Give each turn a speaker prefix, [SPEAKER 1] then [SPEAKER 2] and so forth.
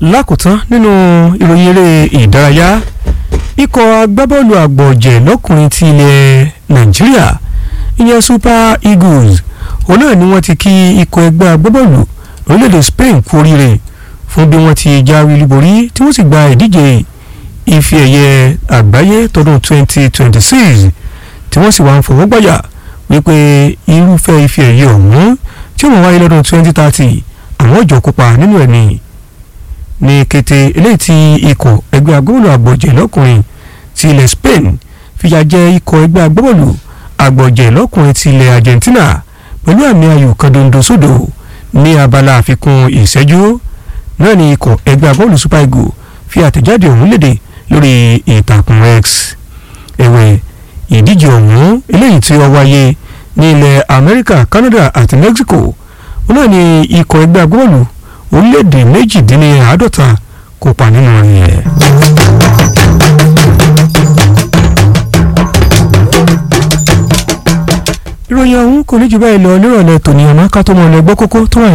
[SPEAKER 1] lákòótán nínú ìròyìn eré ìdárayá ikọ̀ agbábọ́ọ̀lù àgbọ̀jẹ̀ lọ́kùnrin ti ilẹ̀ Nàìjíríà ìyẹn Super Eagles òun náà ni wọ́n ti kí ikọ̀ ẹgbẹ́ agbábọ́ọ̀lù orílẹ̀-èdè Spain kú oríire fún bí wọ́n ti jáwé olúborí tí wọ́n sì gba ìdíje ife ẹ̀yẹ àgbáyé tọdún 2026 tí wọ́n sì wá ń fọwọ́ gbọ́yà wípé irúfẹ́ ife ẹ̀yẹ ọ̀hún tí ó mọ̀ wáyé lọ́dún 2030 àwọn òjò kópa nínú ẹ̀ ní kété eléyìí tí ikọ̀ ẹgbẹ́ agbábọ́ọ̀lù àgbọ̀jẹ̀ lọ́kùnrin ti ilẹ̀ Spain fìyà jẹ ikọ̀ ẹgbẹ́ agbábọ́ọ̀lù àgbọ̀jẹ̀ lọ́kùnrin ti ilẹ̀ Argentina pẹ̀lú àmì ayò kan dondo sódò ní abala àfikún ìṣẹ́jú náà ni ikọ̀ ẹgbẹ́ agbábọ́ọ̀lù Super Eagles fi àtẹ̀jáde ọ̀hún léde lórí ìtàkùn X ẹ̀wẹ̀ ìdíje ọ̀hún eléyìí tí ó wáyé ní ilẹ̀ Amẹ́ríkà, Canada àti Mexico náà ni ikọ̀ ẹgbẹ́ agbábọ́ọ̀lù orílẹ̀-èdè 52 kópa nínú rẹ̀. ìròyìn ọ̀hún kò ní jù báyìí lọ nírọ̀lẹ́ tòní ọ̀nà ká tó mọ̀ ọ́ lọ gbọ́ kókó tó wà